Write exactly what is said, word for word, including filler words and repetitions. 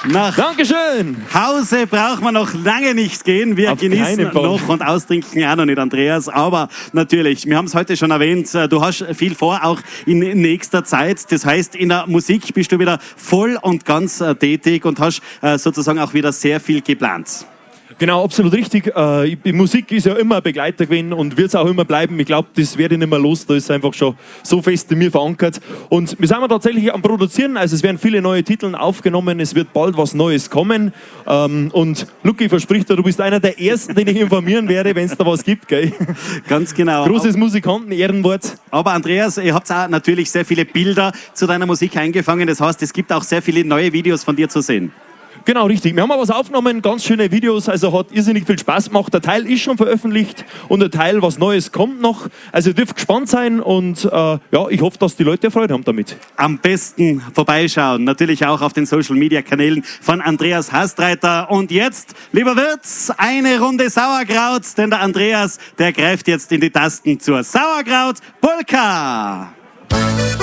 Nach Dankeschön. Hause braucht man noch lange nicht gehen. Wir Auf genießen keinen Fall. noch und austrinken auch noch nicht, Andreas. Aber natürlich, wir haben es heute schon erwähnt, du hast viel vor, auch in nächster Zeit. Das heißt, in der Musik bist du wieder voll und ganz äh, tätig und hast äh, sozusagen auch wieder sehr viel geplant. Genau, absolut richtig. Äh, die Musik ist ja immer ein Begleiter gewesen und wird es auch immer bleiben. Ich glaube, das werde ich nicht mehr los. Da ist einfach schon so fest in mir verankert. Und wir sind ja tatsächlich am Produzieren. Also es werden viele neue Titel aufgenommen. Es wird bald was Neues kommen. Ähm, und Lucky verspricht dir, du bist einer der Ersten, den ich informieren werde, wenn es da was gibt. Gell? Ganz genau. Großes Musikanten-Ehrenwort. Aber Andreas, ihr habt auch natürlich sehr viele Bilder zu deiner Musik eingefangen. Das heißt, es gibt auch sehr viele neue Videos von dir zu sehen. Genau, richtig. Wir haben mal was aufgenommen, ganz schöne Videos, also hat irrsinnig viel Spaß gemacht. Der Teil ist schon veröffentlicht und der Teil, was Neues kommt noch. Also ihr dürft gespannt sein und äh, ja, ich hoffe, dass die Leute Freude haben damit. Am besten vorbeischauen, natürlich auch auf den Social-Media-Kanälen von Andreas Hastreiter. Und jetzt, lieber Wirtz, eine Runde Sauerkraut, denn der Andreas, der greift jetzt in die Tasten zur Sauerkraut-Polka.